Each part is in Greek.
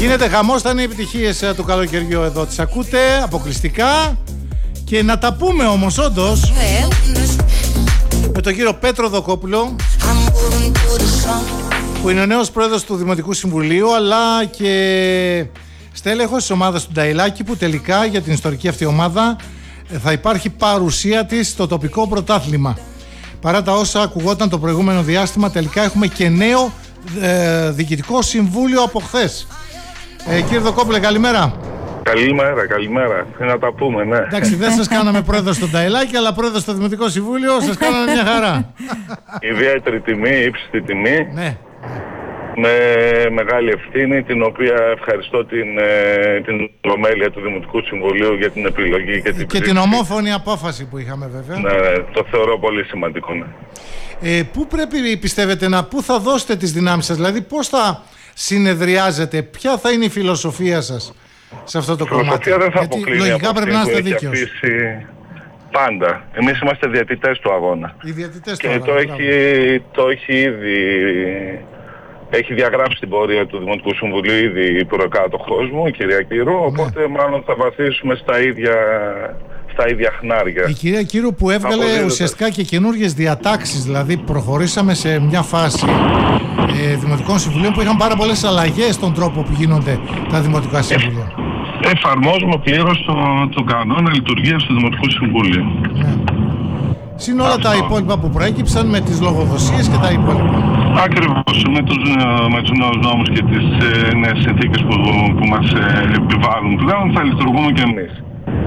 Γίνεται χαμός, θα είναι οι επιτυχίες του καλοκαιριού εδώ. Τις ακούτε αποκλειστικά. Και να τα πούμε όμως όντως με τον κύριο Πέτρο Δοκόπουλο, που είναι ο νέος πρόεδρος του Δημοτικού Συμβουλίου, αλλά και στέλεχος της ομάδας του Νταϊλάκη, που τελικά για την ιστορική αυτή ομάδα θα υπάρχει παρουσία της στο τοπικό πρωτάθλημα. Παρά τα όσα ακουγόταν το προηγούμενο διάστημα, τελικά έχουμε και νέο διοικητικό συμβούλιο από χθες. Κύριε Δοκόπουλε, καλημέρα. Καλημέρα. Να τα πούμε, ναι. Εντάξει, δεν σας κάναμε πρόεδρο στο Νταϊλάκη, αλλά πρόεδρο στο Δημοτικό Συμβούλιο σας κάναμε μια χαρά. Ιδιαίτερη τιμή, ύψιστη τιμή. Ναι. Με μεγάλη ευθύνη, την οποία ευχαριστώ την Ολομέλεια του Δημοτικού Συμβουλίου για την επιλογή και την ομόφωνη απόφαση που είχαμε, βέβαια. Ναι, το θεωρώ πολύ σημαντικό, ναι. Πού πρέπει, πιστεύετε, πού θα δώσετε τις δυνάμεις σας, δηλαδή πώς θα συνεδριάζετε, ποια θα είναι η φιλοσοφία σας σε αυτό το κομμάτι? Δεν θα γιατί λογικά πρέπει να είστε δίκαιος. Πάντα. Εμείς είμαστε διαιτητές του αγώνα. Οι διαιτητές και του αγώνα. Το έχει ήδη... Έχει διαγράψει την πορεία του Δημοτικού Συμβουλίου ήδη η προκάτοχός μου, η κυρία Κύρου, οπότε μάλλον θα βαθίσουμε στα ίδια χνάρια. Η κυρία Κύρου που έβγαλε ουσιαστικά και καινούργιες διατάξεις, δηλαδή προχωρήσαμε σε μια φάση Δημοτικών Συμβουλίων που είχαν πάρα πολλές αλλαγές στον τρόπο που γίνονται τα Δημοτικά Συμβουλία. Εφαρμόζουμε πλήρως τον κανόνα λειτουργίας του Δημοτικού Συμβουλίου. Ναι. Συν όλα τα υπόλοιπα που προέκυψαν με τις λογοδοσίες και τα υπόλοιπα. Ακριβώς, με τους νέους νόμους και τις νέες συνθήκες που μας επιβάλλουν πλέον θα λειτουργούμε και εμείς.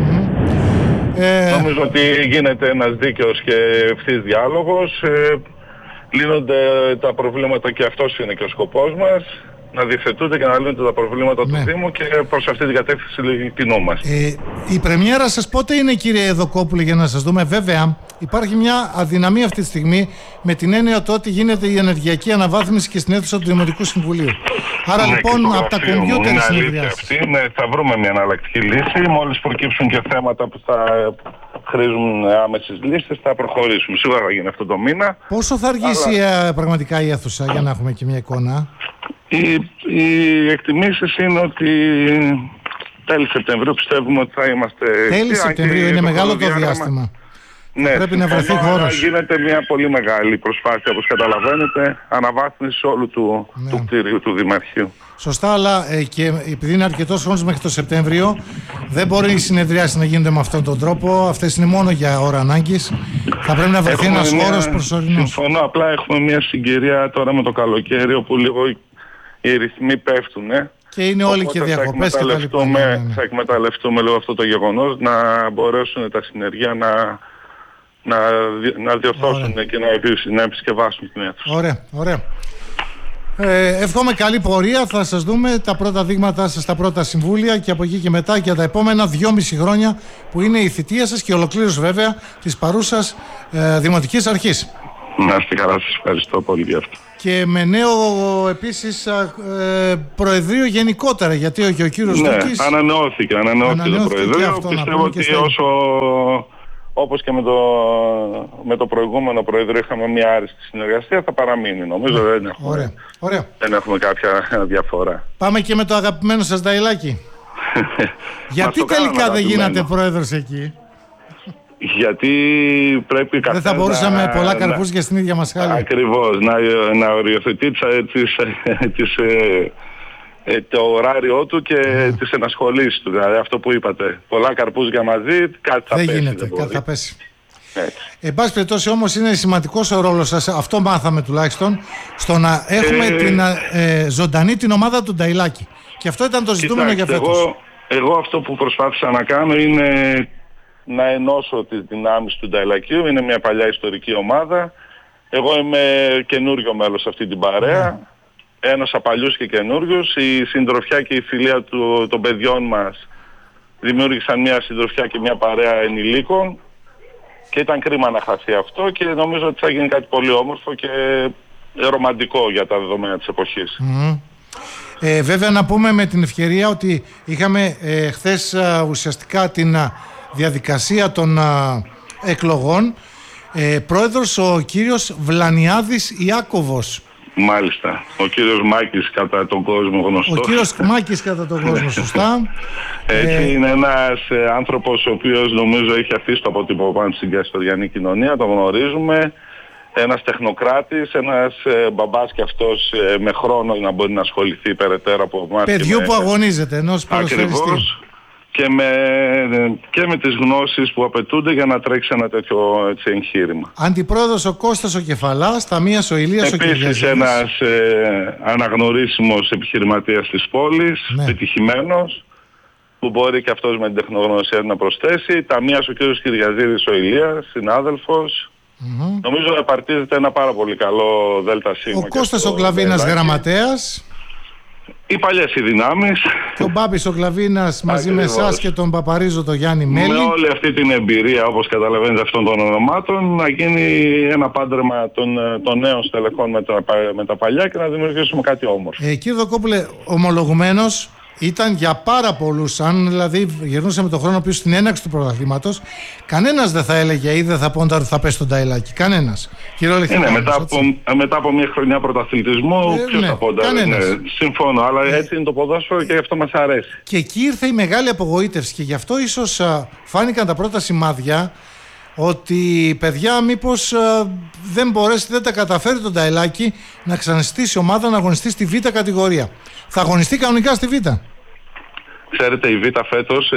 Νομίζω ότι γίνεται ένας δίκαιος και ευθύς διάλογος, λύνονται τα προβλήματα και αυτός είναι και ο σκοπός μας, να διευθετούνται και να λύνονται τα προβλήματα του Δήμου και προς αυτή την κατεύθυνση κινούμαστε. Η πρεμιέρα σας πότε είναι, κύριε Δοκόπουλε, για να σας δούμε? Βέβαια υπάρχει μια αδυναμία αυτή τη στιγμή με την έννοια το ότι γίνεται η ενεργειακή αναβάθμιση και στην αίθουσα του Δημοτικού Συμβουλίου. Άρα λοιπόν από τα κομπιούτερ συνεδριάσεις. Θα βρούμε μια εναλλακτική λύση. Μόλις προκύψουν και θέματα που θα χρήζουν άμεσες λύσεις θα προχωρήσουμε. Σίγουρα θα γίνει αυτό το μήνα. Πόσο θα αργήσει πραγματικά η αίθουσα, για να έχουμε και μια εικόνα? Οι εκτιμήσεις είναι ότι τέλη Σεπτεμβρίου πιστεύουμε ότι θα είμαστε... Τέλη Σεπτεμβρίου είναι μεγάλο το διάστημα. Ναι, πρέπει να βρεθεί χώρος. Γίνεται μια πολύ μεγάλη προσπάθεια, όπως καταλαβαίνετε, αναβάθμιση όλου του κτίριου του Δημαρχείου. Σωστά, αλλά και επειδή είναι αρκετός χρόνος μέχρι το Σεπτέμβριο, δεν μπορεί οι συνεδριάσεις να γίνονται με αυτόν τον τρόπο. Αυτές είναι μόνο για ώρα ανάγκης. Θα πρέπει να βρεθεί ένας χώρος προσωρινός. Συμφωνώ, απλά έχουμε μια συγκυρία τώρα με το καλοκαίρι, όπου λίγο οι ρυθμοί πέφτουν. Και είναι όλοι και διακοπές και τα λοιπά. Θα εκμεταλλευτούμε λίγο αυτό το γεγονός, να μπορέσουν τα συνεργεία να διορθώσουν και να επισκευάσουν την αίθουσα. Ωραία. Εύχομαι καλή πορεία. Θα σας δούμε τα πρώτα δείγματά σας στα πρώτα συμβούλια και από εκεί και μετά για τα επόμενα 2,5 χρόνια που είναι η θητεία σας και ολοκλήρωση βέβαια της παρούσας Δημοτικής Αρχής. Να είστε καλά, σας ευχαριστώ πολύ για αυτό. Και με νέο επίσης Προεδρείο γενικότερα, γιατί και ο κύριος Δούκης... Ανανεώθηκε το Προεδρείο. Πιστεύω ότι όπως και με το προηγούμενο Προεδρείο είχαμε μια άριστη συνεργασία, θα παραμείνει. Νομίζω δεν έχουμε κάποια διαφορά. Πάμε και με το αγαπημένο σας Νταϊλάκη. Γιατί τελικά δεν γίνατε πρόεδρος εκεί? Γιατί πρέπει δεν θα μπορούσαμε πολλά καρπούζια στην ίδια μας χάλη. Ακριβώς, να οριοθετεί το ωράριό του και τις ενασχολήσεις του. Δηλαδή αυτό που είπατε, πολλά καρπούζια μαζί, κάτι θα πέσει. Δεν γίνεται, κάτι θα πέσει. Εν πάση περιπτώσει όμως είναι σημαντικός ο ρόλος σας, αυτό μάθαμε τουλάχιστον, στο να έχουμε ζωντανή την ομάδα του Νταϊλάκη. Και αυτό ήταν το ζητούμενο για φέτος. Εγώ αυτό που προσπάθησα να κάνω είναι να ενώσω τις δυνάμεις του Νταϊλακίου. Είναι μια παλιά ιστορική ομάδα. Εγώ είμαι καινούριο μέλος σε αυτή την παρέα. Ένας από παλιούς και καινούριους. Η συντροφιά και η φιλία των παιδιών μας δημιούργησαν μια συντροφιά και μια παρέα ενηλίκων και ήταν κρίμα να χαθεί αυτό και νομίζω ότι θα γίνει κάτι πολύ όμορφο και ρομαντικό για τα δεδομένα της εποχής. Βέβαια να πούμε με την ευκαιρία ότι είχαμε χθες ουσιαστικά την διαδικασία των εκλογών. Πρόεδρος ο κύριος Βλανιάδης Ιάκωβος. Μάλιστα. Ο κύριος Μάκης κατά τον κόσμο γνωστός. Ο κύριος Μάκης κατά τον κόσμο, σωστά. Έτσι είναι ένας άνθρωπος ο οποίος νομίζω έχει αφήσει το αποτύπωμα πάνω στην καστοριανή κοινωνία, το γνωρίζουμε. Ένας τεχνοκράτης, ένας μπαμπάς και αυτός με χρόνο να μπορεί να ασχοληθεί περαιτέρω από εμάς. Παιδιού που αγωνίζεται, ενός ποδοσφαιριστή. Ακριβώς. Και με τις γνώσεις που απαιτούνται για να τρέξει ένα τέτοιο εγχείρημα. Αντιπρόεδρος ο Κώστας ο Κεφαλάς, Ταμείας ο Ηλίας ο Κυριαζίδης. Επίσης ένας αναγνωρίσιμος επιχειρηματίας της πόλης, πετυχημένος, που μπορεί και αυτός με την τεχνογνωσία να προσθέσει. Ταμείας ο κύριος Κυριαζίδης ο Ηλίας, συνάδελφος. Νομίζω απαρτίζεται ένα πάρα πολύ καλό ΔΣ. Ο Κώστας ο Κλαβίνας γραμματέας. Οι παλιές οι δυνάμεις. Και ο Μπάμπης ο Κλαβίνας μαζί με εσάς και τον Παπαρίζο το Γιάννη Μέλη. Με όλη αυτή την εμπειρία, όπως καταλαβαίνετε, αυτών των ονομάτων, να γίνει ένα πάντρεμα των νέων στελεχών με τα παλιά και να δημιουργήσουμε κάτι όμορφο. Κύριε Δοκόπουλε, ομολογουμένως ήταν για πάρα πολλούς, αν δηλαδή γυρνούσαμε τον χρόνο πίσω στην έναρξη του πρωταθλήματος, κανένας δεν θα έλεγε ή δεν θα πόντα ότι θα πέσει τον Ταϊλάκη. Κανένας. Μετά από μια χρονιά πρωταθλητισμού, ποιος θα πόνταρε. Συμφώνω, αλλά έτσι είναι το ποδόσφαιρο και γι' αυτό μας αρέσει. Και εκεί ήρθε η μεγάλη απογοήτευση και γι' αυτό ίσως φάνηκαν τα πρώτα σημάδια ότι παιδιά μήπως δεν τα καταφέρει τον Ταϊλάκη να ξαναστήσει ομάδα να αγωνιστεί στη Β' κατηγορία. Θα αγωνιστεί κανονικά στη Β'. Ξέρετε, η Β' φέτος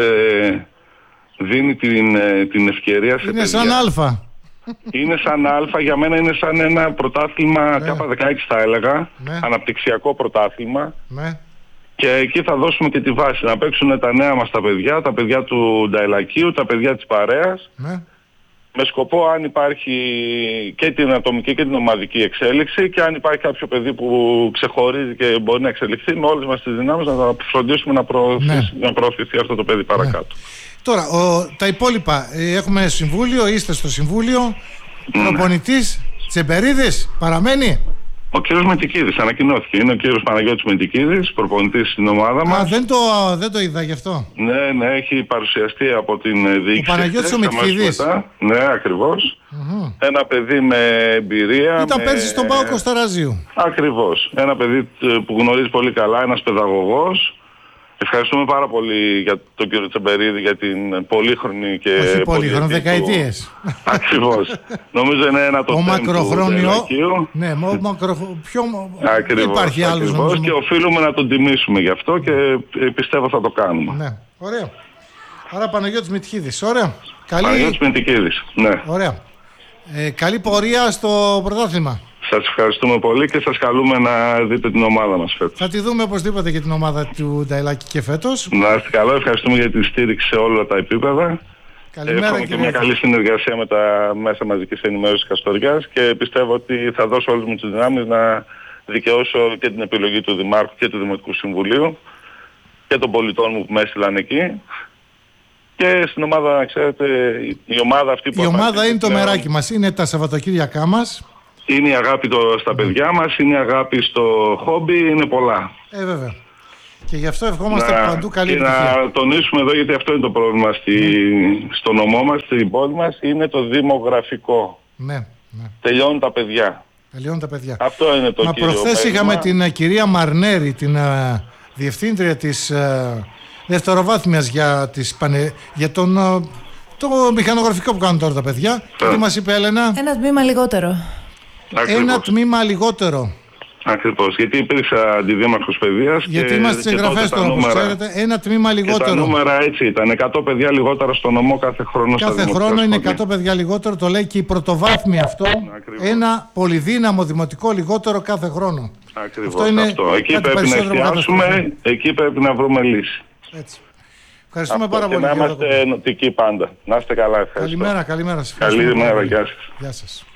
δίνει την ευκαιρία σε είναι σαν Α. Είναι σαν Α, για μένα είναι σαν ένα πρωτάθλημα K16 θα έλεγα, αναπτυξιακό πρωτάθλημα. Και εκεί θα δώσουμε και τη βάση, να παίξουν τα νέα μας τα παιδιά του Νταϊλακίου, τα παιδιά της παρέας. Με σκοπό αν υπάρχει και την ατομική και την ομαδική εξέλιξη και αν υπάρχει κάποιο παιδί που ξεχωρίζει και μπορεί να εξελιχθεί, με όλες μας τις δυνάμεις να φροντίσουμε να προωθηθεί αυτό το παιδί παρακάτω. Τώρα, τα υπόλοιπα, έχουμε συμβούλιο, είστε στο συμβούλιο, προπονητής Τσεμπερίδης, παραμένει. Ο κύριος Μεντικίδης ανακοινώθηκε. Είναι ο κύριος Παναγιώτης Μεντικίδης, προπονητής στην ομάδα μας. Δεν το είδα γι' αυτό. Ναι, έχει παρουσιαστεί από την διοίκηση. Ο Παναγιώτης ο Μεντικίδης. Ναι, ακριβώς. Ένα παιδί με εμπειρία. Ήταν πέρσι στον ΠΑΟΚ Κωσταραζίου. Ακριβώς. Ένα παιδί που γνωρίζει πολύ καλά, ένας παιδαγωγός. Ευχαριστούμε πάρα πολύ για τον κύριο Τσεμπερίδη για την πολύχρονη και... Όχι πολύχρονη, δεκαετίες. Ακριβώς. Νομίζω είναι ένα το μακροχρόνιο. Ναι, πιο... Ακριβώς, υπάρχει άλλος νομίζω. Και οφείλουμε να τον τιμήσουμε γι' αυτό και πιστεύω θα το κάνουμε. Ναι, ωραία. Άρα Παναγιώτης Μεντικίδης, ωραία. Παναγιώτης Μεντικίδης, ναι. Ωραία. Καλή πορεία στο πρωτάθλημα. Σας ευχαριστούμε πολύ και σας καλούμε να δείτε την ομάδα μας φέτος. Θα τη δούμε οπωσδήποτε και την ομάδα του Νταϊλάκη και φέτος. Να είστε καλά, ευχαριστούμε για τη στήριξη σε όλα τα επίπεδα. Καλημέρα. Έχουμε και μια καλή συνεργασία με τα μέσα μαζικής ενημέρωσης Καστοριάς και πιστεύω ότι θα δώσω όλες μου τις δυνάμεις να δικαιώσω και την επιλογή του Δημάρχου και του Δημοτικού Συμβουλίου και των πολιτών μου που με έστειλαν εκεί. Και στην ομάδα, ξέρετε, η ομάδα αυτή που... Η ομάδα είναι το μεράκι μας, είναι τα Σαββατοκύριακά μας. Είναι η αγάπη στα παιδιά μας, είναι η αγάπη στο χόμπι, είναι πολλά. Βέβαια. Και γι' αυτό ευχόμαστε παντού καλή επιτυχία. Να τονίσουμε εδώ, γιατί αυτό είναι το πρόβλημα στο νομό μας, στην πόλη μας, είναι το δημογραφικό. Ναι. Τελειώνουν τα παιδιά. Αυτό είναι το κύριο. Προχθές είχαμε την κυρία Μαρνέρη, την διευθύντρια της δευτεροβάθμιας για το μηχανογραφικό που κάνουν τώρα τα παιδιά. Και τι μας είπε, Έλενα? Ένα τμήμα λιγότερο. Ένα τμήμα λιγότερο. Ακριβώς, γιατί υπήρξε αντιδήμαρχος παιδείας. Γιατί είμαστε στις εγγραφές τώρα, όπως ξέρετε, ένα τμήμα λιγότερο. Και τα νούμερα έτσι ήταν, 100 παιδιά λιγότερα στο νομό κάθε χρόνο. Κάθε χρόνο είναι 100 παιδιά λιγότερο, το λέει και η πρωτοβάθμια αυτό. Ακριβώς. Ένα πολυδύναμο δημοτικό λιγότερο κάθε χρόνο. Ακριβώς αυτό. Εκεί πρέπει να εστιάσουμε, εκεί πρέπει να βρούμε λύση. Έτσι. Ευχαριστούμε πάρα πολύ. Και να είμαστε ενωτικοί πάντα. Να είστε καλά. Ευχαριστώ. Καλημέρα. Καλή μέρα, γεια σας. Γεια σας.